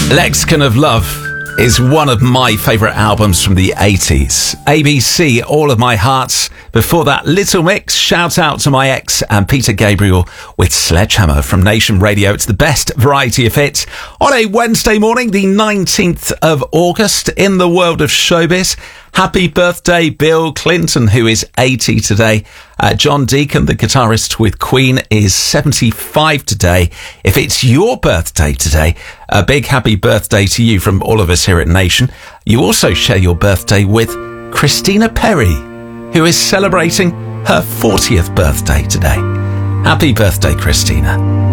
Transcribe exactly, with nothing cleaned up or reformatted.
Lexicon of Love is one of my favourite albums from the eighties. A B C, All of My Hearts. Before that, Little Mix, Shout Out to My Ex, and Peter Gabriel with Sledgehammer from Nation Radio. It's the best variety of hits on a Wednesday morning, the nineteenth of August, in the world of showbiz. Happy birthday, Bill Clinton, who is eighty today. Uh, John Deacon, the guitarist with Queen, is seventy-five today. If it's your birthday today, a big happy birthday to you from all of us here at Nation. You also share your birthday with Christina Perri, who is celebrating her fortieth birthday today. Happy birthday, Christina.